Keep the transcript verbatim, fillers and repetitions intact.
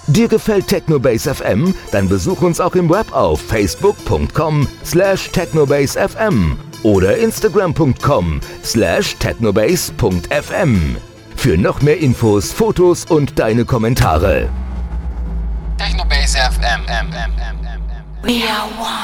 Dir gefällt Technobase F M? Dann besuch uns auch im Web auf facebook punkt com slash technobase f m oder instagram punkt com slash technobase punkt f m. Für noch mehr Infos, Fotos und deine Kommentare. Technobase F M. M, M, M, M, M. We are one.